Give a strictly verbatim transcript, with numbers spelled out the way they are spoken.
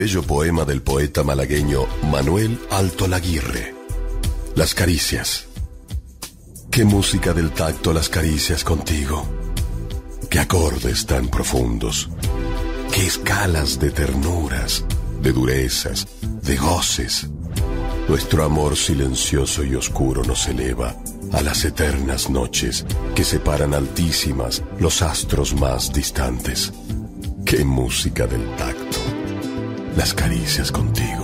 Bello poema del poeta malagueño Manuel Alto Laguirre. Las caricias. Qué música del tacto las caricias contigo. Qué acordes tan profundos. Qué escalas de ternuras, de durezas, de goces. Nuestro amor silencioso y oscuro nos eleva a las eternas noches que separan altísimas los astros más distantes. Qué música del tacto. Las caricias contigo.